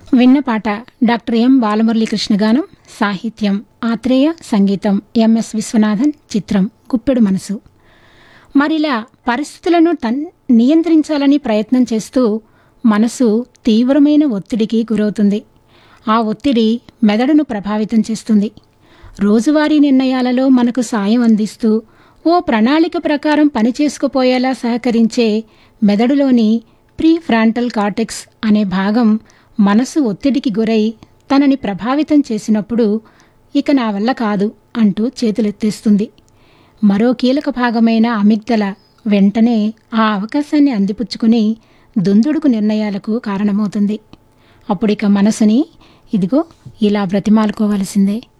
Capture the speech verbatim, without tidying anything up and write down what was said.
విన్న పాట doctor M Balamuralikrishna గానం, సాహిత్యం ఆత్రేయ, సంగీతం ఎంఎస్ విశ్వనాథన్, చిత్రం గుప్పెడు మనసు. మరిలా పరిస్థితులను తన్ నియంత్రించాలని ప్రయత్నం చేస్తూ మనసు తీవ్రమైన ఒత్తిడికి గురవుతుంది. ఆ ఒత్తిడి మెదడును ప్రభావితం చేస్తుంది. రోజువారీ నిర్ణయాలలో మనకు సాయం అందిస్తూ ఓ ప్రణాళిక ప్రకారం పనిచేసుకుపోయేలా సహకరించే మెదడులోని ప్రీ ఫ్రాంటల్ కార్టెక్స్ అనే భాగం మనసు ఒత్తిడికి గురై తనని ప్రభావితం చేసినప్పుడు ఇక నా వల్ల కాదు అంటూ చేతులెత్తేస్తుంది. మరో కీలక భాగమైన అమిగ్దల వెంటనే ఆ అవకాశాన్ని అందిపుచ్చుకుని దుందుడుకు నిర్ణయాలకు కారణమవుతుంది. అప్పుడిక మనసుని ఇదిగో ఇలా బ్రతిమాలుకోవలసిందే.